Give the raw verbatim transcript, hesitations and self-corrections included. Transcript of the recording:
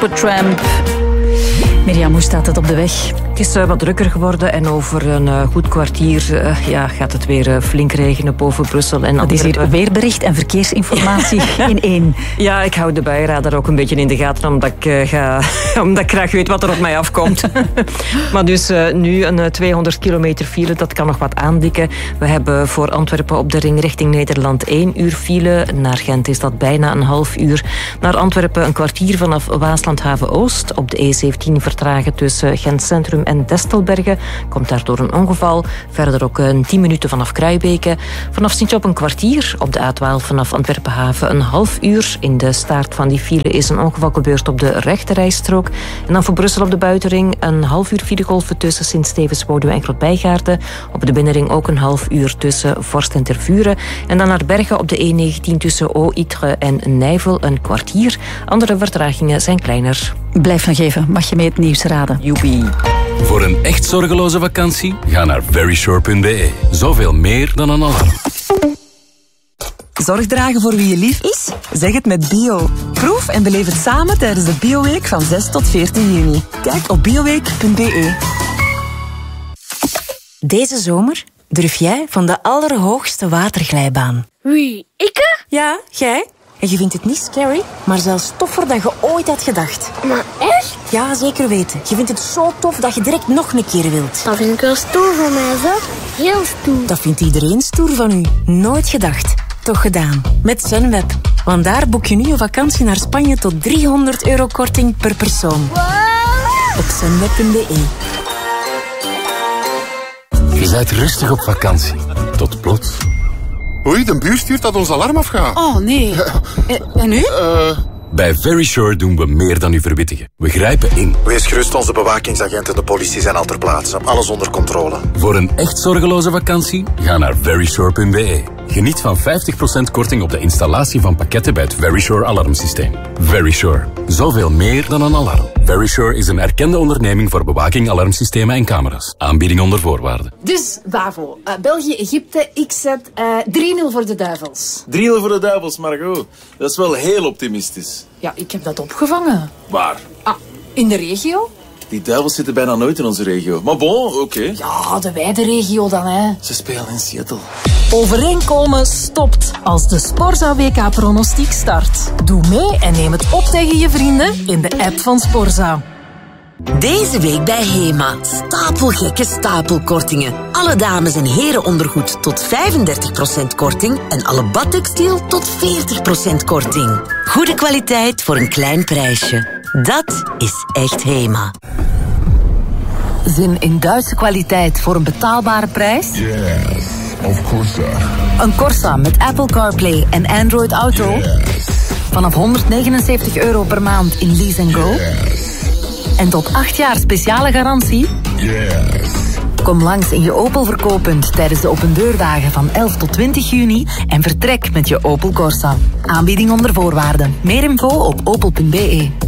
Supertramp. Mirjam, hoe staat het op de weg? Het is uh, wat drukker geworden en over een uh, goed kwartier uh, ja, gaat het weer uh, flink regenen boven Brussel en Dat is hier weerbericht en verkeersinformatie in één. Ja, ik hou de buienradar ook een beetje in de gaten, omdat ik, uh, ga, omdat ik graag weet wat er op mij afkomt. Maar dus uh, nu een uh, tweehonderd kilometer file, dat kan nog wat aandikken. We hebben voor Antwerpen op de ring richting Nederland één uur file. Naar Gent is dat bijna een half uur. Naar Antwerpen een kwartier vanaf Waaslandhaven-Oost. Op de E zeventien vertragen tussen Gent Centrum en Destelbergen. Komt daardoor een ongeval. Verder ook een tien minuten vanaf Kruibeke. Vanaf Sint-Job een kwartier. Op de A twaalf vanaf Antwerpen-Haven een half uur. In de staart van die file is een ongeval gebeurd op de rechterrijstrook. En dan voor Brussel op de buitenring een half uur filegolven tussen Sint-Stevens-Woluwe en Grootbijgaarden. Op de binnenring ook een half uur tussen Vorst en Tervuren. En dan naar Bergen op de E negentien tussen O-Itre en Nijvel een kwartier. Andere vertragingen zijn kleiner. Blijf nog even, mag je mee het nieuws raden? Joepie. Voor een echt zorgeloze vakantie, ga naar verisure punt b e. Zoveel meer dan een alarm. Zorg dragen voor wie je lief is? Zeg het met Bio. Proef en beleef het samen tijdens de Bioweek van zes tot veertien juni. Kijk op bioweek punt b e. Deze zomer durf jij van de allerhoogste waterglijbaan. Wie, ikke? Ja, jij. En je vindt het niet scary, maar zelfs toffer dan je ooit had gedacht. Maar echt? Ja, zeker weten. Je vindt het zo tof dat je direct nog een keer wilt. Dat vind ik wel stoer van mij, zo. Heel stoer. Dat vindt iedereen stoer van u. Nooit gedacht. Toch gedaan. Met Sunweb. Want daar boek je nu een vakantie naar Spanje tot driehonderd euro korting per persoon. Wow. Op sunweb punt b e. Je bent rustig op vakantie. Tot plots. Oei, de buur stuurt dat ons alarm afgaat. Oh, nee. En nu? Uh... Bij Verisure doen we meer dan u verwittigen. We grijpen in. Wees gerust, onze bewakingsagenten en de politie zijn al ter plaatse. Alles onder controle. Voor een echt zorgeloze vakantie, ga naar verisure punt b e. Geniet van vijftig procent korting op de installatie van pakketten bij het Verisure alarmsysteem. Verisure. Zoveel meer dan een alarm. Verisure is een erkende onderneming voor bewaking, alarmsystemen en camera's. Aanbieding onder voorwaarden. Dus, Bavo. Uh, België-Egypte, ik zet uh, drie nul voor de duivels. drie nul voor de duivels, Margot. Dat is wel heel optimistisch. Ja, ik heb dat opgevangen. Waar? Ah, in de regio? Die duivels zitten bijna nooit in onze regio. Maar bon, oké. Okay. Ja, de wijde regio dan, hè. Ze spelen in Seattle. Overeenkomen stopt als de Sporza W K-pronostiek start. Doe mee en neem het op tegen je vrienden in de app van Sporza. Deze week bij Hema. Stapelgekke stapelkortingen. Alle dames- en herenondergoed tot vijfendertig procent korting en alle badtextiel tot veertig procent korting. Goede kwaliteit voor een klein prijsje. Dat is echt Hema. Zin in Duitse kwaliteit voor een betaalbare prijs? Yes, of Corsa. Een Corsa met Apple CarPlay en Android Auto? Yes. Vanaf honderdnegenenzeventig euro per maand in Lease and Go? Yes. En tot acht jaar speciale garantie? Yes. Kom langs in je Opel verkooppunt tijdens de opendeurdagen van elf tot twintig juni en vertrek met je Opel Corsa. Aanbieding onder voorwaarden. Meer info op opel punt b e.